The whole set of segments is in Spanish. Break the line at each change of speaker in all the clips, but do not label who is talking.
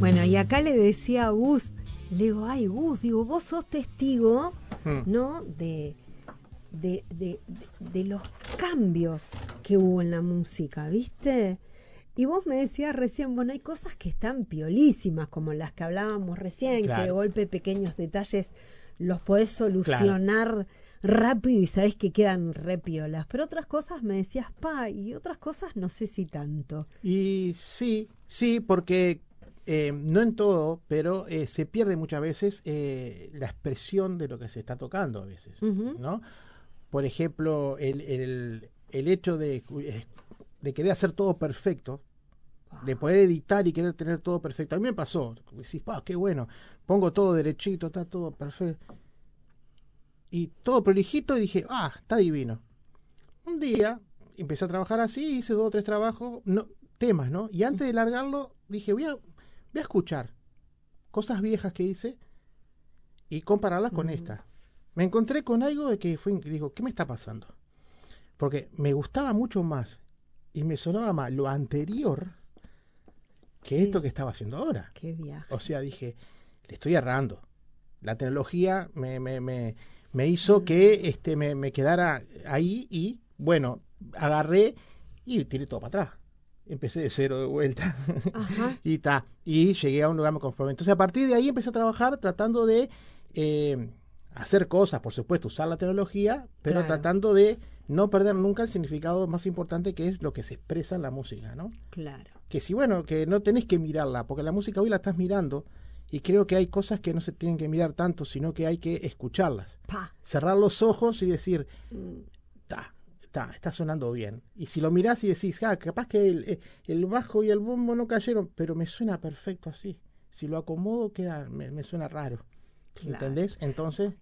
Bueno, y acá le decía a Gus, le digo, ay Gus, digo, vos sos testigo, ¿no? De los cambios que hubo en la música, ¿viste? Y vos me decías recién, bueno, hay cosas que están piolísimas, como las que hablábamos recién,
Claro.
que de golpe pequeños detalles los podés solucionar rápido y sabés que quedan re piolas. Pero otras cosas me decías, y otras cosas no sé si tanto.
Y sí, porque no en todo, pero se pierde muchas veces la expresión de lo que se está tocando a veces, ¿no? Por ejemplo, el hecho de querer hacer todo perfecto, de poder editar y querer tener todo perfecto. A mí me pasó, decís, qué bueno, pongo todo derechito, está todo perfecto. Y todo prolijito y dije, está divino. Un día empecé a trabajar así, hice 2 o 3 trabajos, temas, ¿no? Y antes de largarlo, dije, voy a escuchar cosas viejas que hice y compararlas con esta. Me encontré con algo de que digo, ¿qué me está pasando? Porque me gustaba mucho más y me sonaba más lo anterior que esto que estaba haciendo ahora.
Qué viaje.
O sea, dije, le estoy errando. La tecnología me hizo que me quedara ahí y, bueno, agarré y tiré todo para atrás. Empecé de cero de vuelta. Y llegué a un lugar me conforme. Entonces, a partir de ahí empecé a trabajar tratando de hacer cosas, por supuesto, usar la tecnología, pero tratando de no perder nunca el significado más importante, que es lo que se expresa en la música, ¿no?
Claro.
Que si, bueno, que no tenés que mirarla, porque la música hoy la estás mirando y creo que hay cosas que no se tienen que mirar tanto, sino que hay que escucharlas. Cerrar los ojos y decir, está sonando bien. Y si lo mirás y decís, capaz que el bajo y el bombo no cayeron, pero me suena perfecto así. Si lo acomodo, me suena raro. Claro. ¿Entendés? Entonces,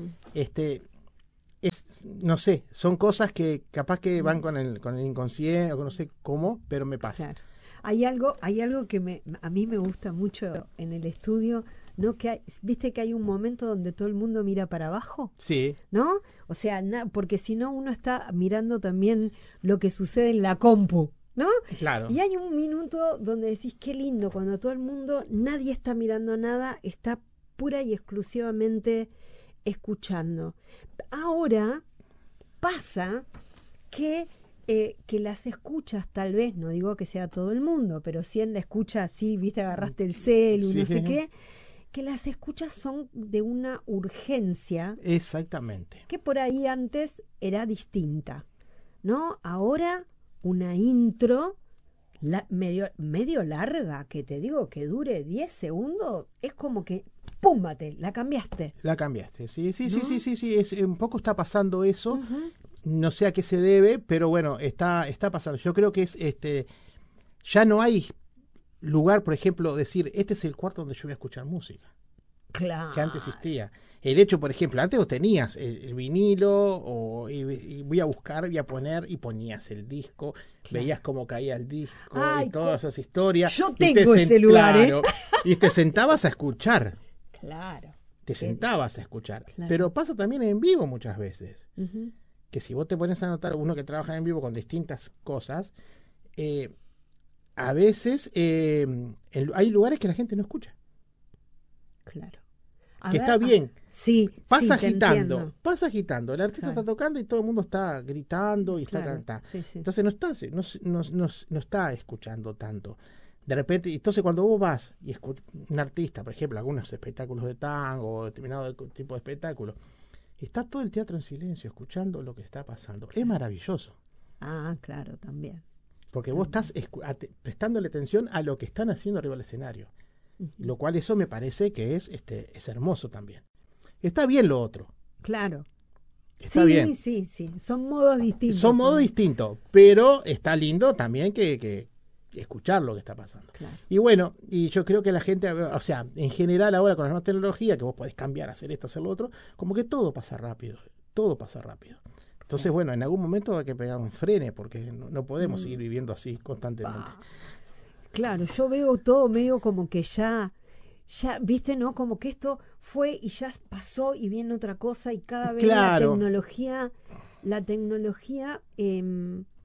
no sé, son cosas que capaz que van con el inconsciente, o no sé cómo, pero me pasa.
Claro. Hay algo que a mí me gusta mucho en el estudio, ¿no? ¿Viste que hay un momento donde todo el mundo mira para abajo?
Sí.
¿No? O sea, porque si no uno está mirando también lo que sucede en la compu, ¿no?
Claro.
Y hay un minuto donde decís, qué lindo, cuando todo el mundo, nadie está mirando nada, está pura y exclusivamente escuchando. Ahora pasa que las escuchas, tal vez, no digo que sea todo el mundo, pero si en la escucha así, viste, agarraste el celu, no sé qué, que las escuchas son de una urgencia.
Exactamente.
Que por ahí antes era distinta, ¿no? Ahora una intro medio larga, que te digo que dure 10 segundos, es como que ¡púmbate! La cambiaste.
La cambiaste, sí,
¿no?
sí, un poco está pasando eso. No sé a qué se debe, pero bueno, está pasando. Yo creo que ya no hay lugar, por ejemplo, decir, este es el cuarto donde yo voy a escuchar música.
Claro.
Que antes existía. El hecho, por ejemplo, antes vos tenías el vinilo, y voy a buscar, voy a poner, y ponías el disco, veías cómo caía el disco, y todas esas historias.
Yo tengo ese lugar,
claro, y te sentabas a escuchar.
Claro.
Te sentabas a escuchar.
Claro.
Pero pasa también en vivo muchas veces. Que si vos te pones a notar, uno que trabaja en vivo con distintas cosas, a veces hay lugares que la gente no escucha.
Claro.
Que está bien.
Sí,
pasa
sí,
agitando. El artista está tocando y todo el mundo está gritando y está cantando.
Sí.
Entonces no está escuchando tanto. De repente, entonces cuando vos vas y escuchas un artista, por ejemplo, algunos espectáculos de tango o determinado tipo de espectáculo, está todo el teatro en silencio, escuchando lo que está pasando. Claro. Es maravilloso.
Claro, también.
Porque vos estás prestándole atención a lo que están haciendo arriba del escenario. Lo cual eso me parece que es hermoso también. Está bien lo otro.
Claro.
Está bien.
Sí. Son modos distintos.
Son modos distintos, pero está lindo también que escuchar lo que está pasando.
Claro.
Y bueno, y yo creo que la gente, o sea, en general ahora con la nueva tecnología, que vos podés cambiar, hacer esto, hacer lo otro, como que todo pasa rápido. Entonces, bueno, en algún momento hay que pegar un frene, porque no podemos seguir viviendo así constantemente.
Claro, yo veo todo medio como que ya, viste, ¿no? Como que esto fue y ya pasó y viene otra cosa y cada vez la tecnología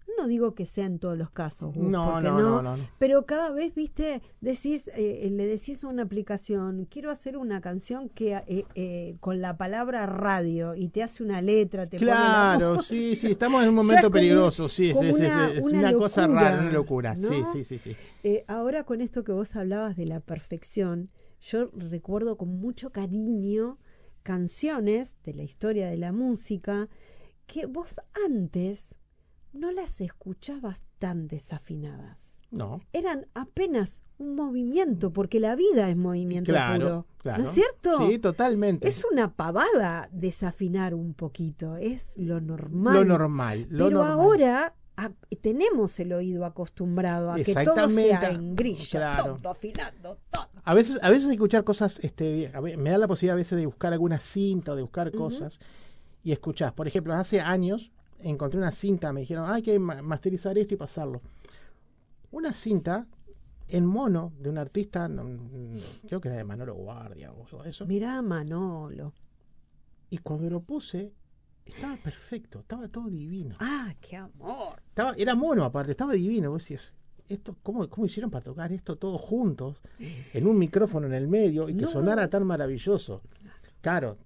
No digo que sea en todos los casos, Gus,
No,
porque
no.
pero cada vez, viste, le decís a una aplicación, quiero hacer una canción que con la palabra radio, y te hace una letra, te pone la
Claro,
música.
sí, estamos en un
Ya
momento
es
peligroso, sí,
como
es
una
una cosa rara, una
locura,
locura,
¿no?
sí.
Ahora con esto que vos hablabas de la perfección, yo recuerdo con mucho cariño canciones de la historia de la música que vos antes no las escuchabas tan desafinadas.
No,
Eran apenas un movimiento, porque la vida es movimiento puro.
claro.
¿No es cierto?
Sí, totalmente.
Es una pavada desafinar un poquito, es lo normal.
Lo normal, lo
Pero
normal.
ahora tenemos el oído acostumbrado a que todo sea en grillo,
claro.
todo afinando, todo.
A veces hay que escuchar cosas, me da la posibilidad a veces de buscar alguna cinta o de buscar cosas y escuchás. Por ejemplo, hace años encontré una cinta, me dijeron, hay que masterizar esto y pasarlo. Una cinta en mono de un artista, creo que era de Manolo Guardia o algo de eso.
Mirá, Manolo.
Y cuando lo puse, estaba perfecto, estaba todo divino.
¡Ah, qué amor!
Era mono aparte, estaba divino. Vos decías, ¿cómo hicieron para tocar esto todos juntos, en un micrófono en el medio, y que sonara tan maravilloso? Claro,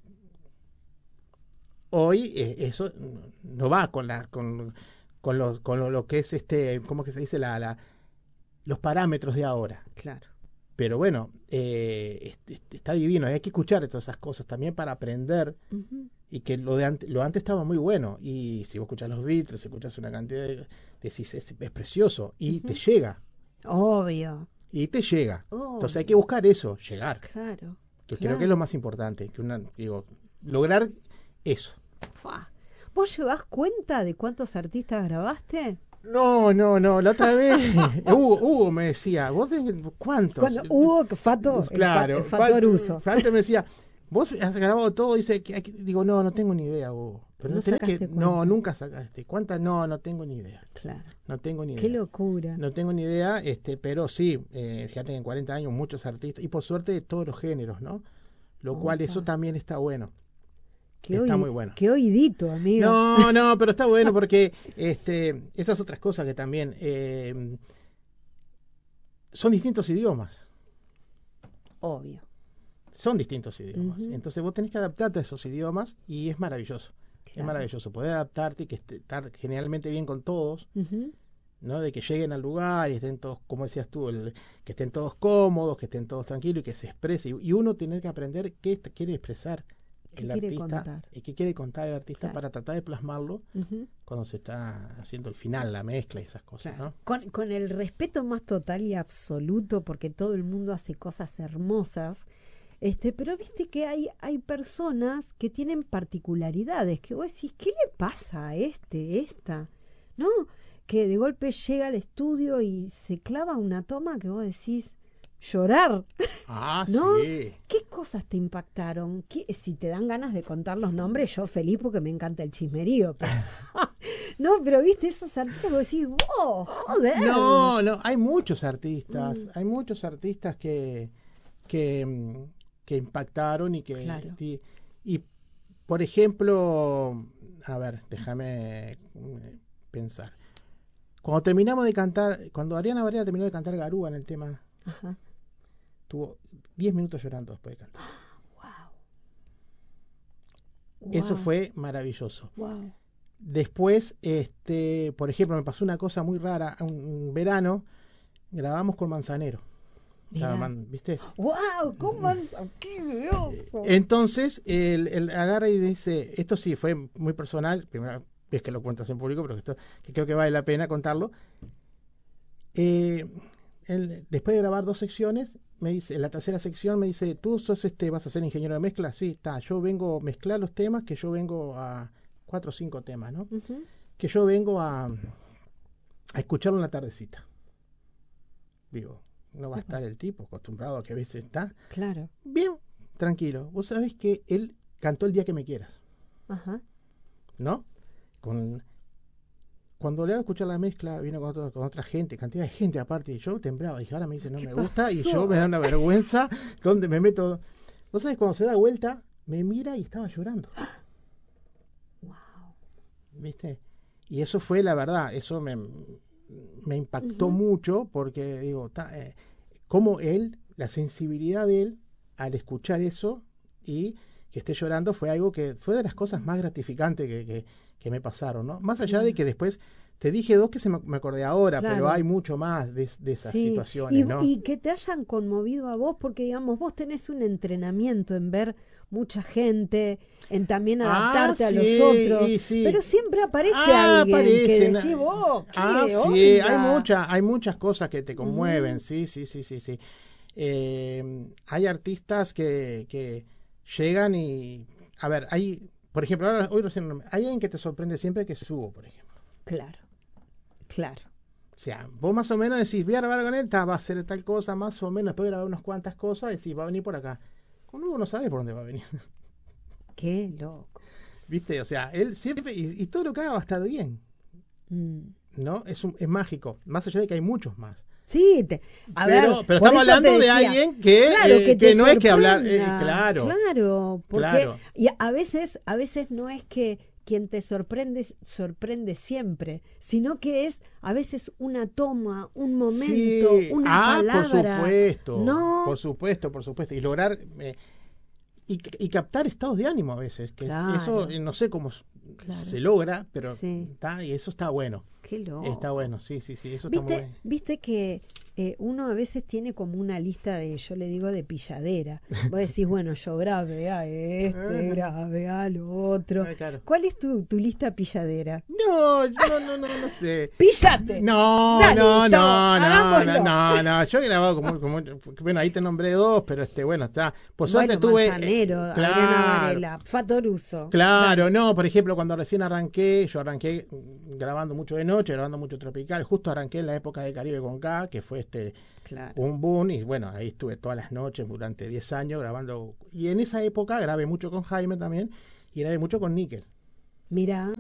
hoy eso no va con lo que es ¿cómo que se dice? Los parámetros de ahora.
Claro.
Pero bueno, está divino. Hay que escuchar todas esas cosas también para aprender. Y que lo antes estaba muy bueno. Y si vos escuchás los Beatles, escuchás una cantidad decís, es precioso. Y te llega.
Obvio.
Y te llega.
Obvio.
Entonces hay que buscar eso, llegar.
Claro.
Creo que es lo más importante. Lograr eso.
¿Vos llevás cuenta de cuántos artistas grabaste?
No, la otra vez Hugo me decía, ¿vos cuántos?
Cuando Hugo, Fato,
claro,
Fato Aruso.
Fato me decía, ¿vos has grabado todo? Dice, digo, no tengo ni idea, Hugo. Pero
no
nunca sacaste. ¿Cuántas? No tengo ni idea.
Claro.
No tengo ni idea.
Qué locura.
No tengo ni idea, pero sí, fíjate que en 40 años muchos artistas, y por suerte de todos los géneros, ¿no? Lo cual eso también está bueno. Está muy bueno.
Qué oídito, amigo.
No, pero está bueno porque esas otras cosas que también son distintos idiomas.
Obvio.
Son distintos idiomas. Entonces vos tenés que adaptarte a esos idiomas y es maravilloso. Claro. Es maravilloso poder adaptarte y que estar generalmente bien con todos, ¿no? De que lleguen al lugar y estén todos, como decías tú, que estén todos cómodos, que estén todos tranquilos y que se exprese. Y uno tiene que aprender qué quiere expresar el artista y qué quiere contar el artista, claro, para tratar de plasmarlo cuando se está haciendo el final, la mezcla y esas cosas, claro, ¿no?
Con el respeto más total y absoluto, porque todo el mundo hace cosas hermosas, pero viste que hay personas que tienen particularidades, que vos decís, ¿qué le pasa a esta? ¿No? Que de golpe llega al estudio y se clava una toma que vos decís, llorar. ¿No?
Sí.
¿Qué cosas te impactaron? Si te dan ganas de contar los nombres, yo feliz porque me encanta el chismerío. Pero, no, pero viste esos artistas que decís, ¡oh, joder!
No, hay muchos artistas. Hay muchos artistas que impactaron y que...
Claro.
Y, por ejemplo, a ver, déjame pensar. Cuando terminamos de cantar, cuando Ariana Varela terminó de cantar Garúa en el tema...
Ajá.
Tuvo 10 minutos llorando después de cantar.
Wow.
Eso fue maravilloso.
Wow.
Después, por ejemplo, me pasó una cosa muy rara. Un verano grabamos con Manzanero. ¿Viste?
¡Wow! ¿Cómo Manzanero? ¡Qué groso!
Entonces, él agarra y dice, esto sí fue muy personal, primera vez que lo cuentas en público, pero que creo que vale la pena contarlo. Después de grabar 2 secciones, me dice, en la tercera sección me dice, ¿tú vas a ser ingeniero de mezcla? Sí, está, yo vengo a mezclar los temas, que yo vengo a 4 o 5 temas, ¿no? Que yo vengo a escucharlo en la tardecita. Digo, no va a estar el tipo acostumbrado a que a veces está.
Claro.
Bien, tranquilo. Vos sabés que él cantó El día que me quieras.
Ajá.
¿No? Cuando le hago escuchar la mezcla, vino con otra gente, cantidad de gente aparte, y yo temblaba, dije, ahora me dice no me gusta, y yo me da una vergüenza, donde me meto. ¿Vos sabés? Cuando se da vuelta, me mira y estaba llorando.
Wow.
¿Viste? Y eso fue la verdad, eso me impactó mucho porque digo, como él, la sensibilidad de él al escuchar eso y que esté llorando fue algo que fue de las cosas más gratificantes que me pasaron, ¿no? Más allá de que después te dije dos que me acordé ahora, pero hay mucho más de esas situaciones, ¿no?
Y que te hayan conmovido a vos, porque digamos, vos tenés un entrenamiento en ver mucha gente, en también adaptarte a los otros, pero siempre aparece alguien que decís vos, ¿qué onda?
Hay muchas cosas que te conmueven, sí. Hay artistas que llegan y, a ver, por ejemplo, hoy recién, hay alguien que te sorprende siempre que es Hugo, por ejemplo.
Claro.
O sea, vos más o menos decís, voy a grabar con él, va a hacer tal cosa, más o menos, después de grabar unas cuantas cosas, decís, va a venir por acá. Con Hugo no sabes por dónde va a venir.
Qué loco.
¿Viste? O sea, él siempre, y todo lo que haga va a estar bien. ¿No? Es mágico, más allá de que hay muchos más.
Sí,
pero estamos hablando de alguien que no es que hablar,
claro, porque y a veces no es que quien te sorprende siempre, sino que es a veces una toma, un momento, una palabra.
Por supuesto, y lograr y captar estados de ánimo a veces, que eso no sé cómo se logra, pero está, y eso está bueno.
Qué loco.
Está bueno, sí, eso está muy bien.
Viste que uno a veces tiene como una lista yo le digo de pilladera. Vos decís, bueno, yo grabé a grabé a lo otro.
Claro.
¿Cuál es tu lista pilladera?
No sé.
¡Píllate!
No. Yo he grabado como bueno, ahí te nombré dos, pero bueno, está. Por suerte tuve.
Manzanero, Adriana Varela, Fatoruso.
Claro, no, por ejemplo, cuando recién yo arranqué grabando mucho de noche, grabando mucho tropical, justo arranqué en la época de Caribe con K, que fue un boom, y bueno, ahí estuve todas las noches durante 10 años grabando, y en esa época grabé mucho con Jaime también, y grabé mucho con Níquel.
Mirá.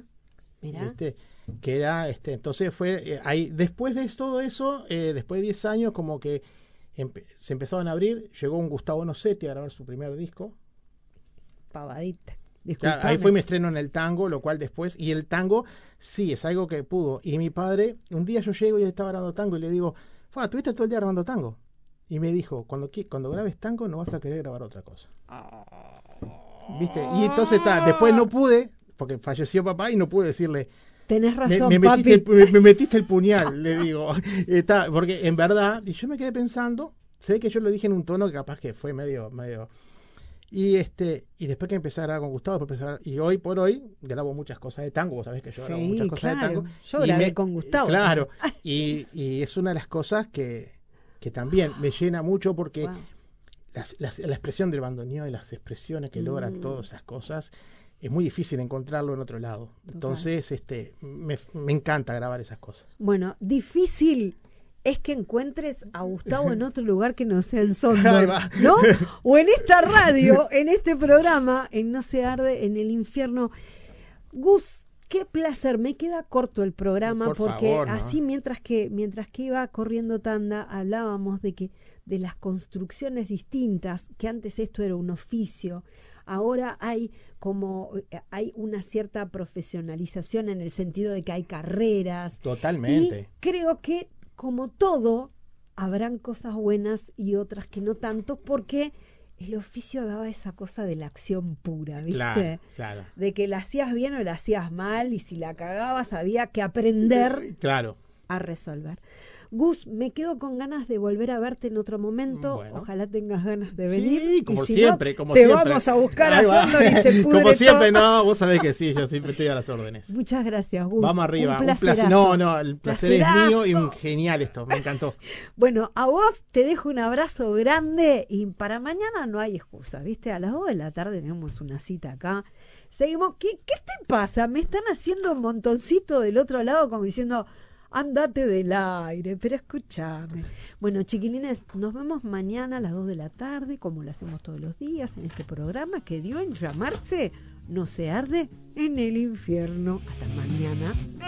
Que era, entonces fue, ahí, después de todo eso, después de 10 años, como que se empezaron a abrir, llegó un Gustavo Nocetti a grabar su primer disco.
Pavadita.
Claro, ahí fue mi estreno en el tango, lo cual después, y el tango sí es algo que pudo. Y mi padre, un día yo llego y él estaba grabando tango y le digo, ¿tuviste todo el día grabando tango? Y me dijo, cuando grabes tango no vas a querer grabar otra cosa. ¿Viste? Y entonces después no pude, porque falleció papá y no pude decirle,
tenés razón,
papi. Me metiste el puñal, le digo. Porque en verdad, y yo me quedé pensando, sé que yo lo dije en un tono que capaz que fue medio. Y después que empecé a grabar con Gustavo, y hoy por hoy grabo muchas cosas de tango, vos sabés que yo grabo muchas cosas de tango.
Yo grabé con Gustavo.
Claro, y es una de las cosas que también me llena mucho porque la expresión del bandoneón y las expresiones que logra todas esas cosas es muy difícil encontrarlo en otro lado. Entonces, me encanta grabar esas cosas.
Bueno, difícil es que encuentres a Gustavo en otro lugar que no sea en Sondor, ¿no? O en esta radio, en este programa, en No se arde, en el infierno. Gus, qué placer, me queda corto el programa porque favor, ¿no? Así mientras que iba corriendo tanda, hablábamos de las construcciones distintas, que antes esto era un oficio. Ahora hay una cierta profesionalización en el sentido de que hay carreras.
Totalmente.
Y creo que como todo, habrán cosas buenas y otras que no tanto, porque el oficio daba esa cosa de la acción pura, ¿viste?
Claro.
De que la hacías bien o la hacías mal, y si la cagabas había que aprender a resolver. Gus, me quedo con ganas de volver a verte en otro momento. Bueno. Ojalá tengas ganas de venir.
Sí, como
y si
siempre,
no,
como
te
siempre.
Vamos a buscar a Sondor y se pudre
como siempre,
todo.
No, vos sabés que sí, yo siempre estoy a las órdenes.
Muchas gracias, Gus.
Vamos arriba,
un placer.
No, el placer es mío y genial esto, me encantó.
Bueno, a vos te dejo un abrazo grande y para mañana no hay excusa, ¿viste? A las 2 de la tarde tenemos una cita acá. Seguimos. ¿Qué te pasa? Me están haciendo un montoncito del otro lado como diciendo, andate del aire, pero escúchame. Bueno, chiquilines, nos vemos mañana a las 2 de la tarde, como lo hacemos todos los días en este programa que dio en llamarse No se arde en el infierno. Hasta mañana.